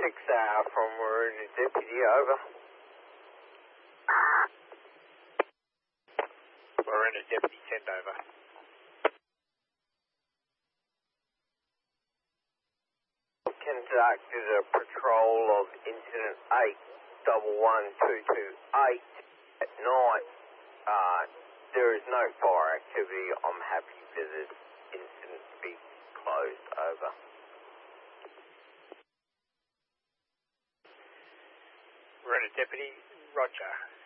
from Maroona Deputy, over. Maroona Deputy, send over. Conducted a patrol of incident 811228 at night. There is no fire activity. I'm happy for this incident to be closed, over. Maroona Deputy, roger.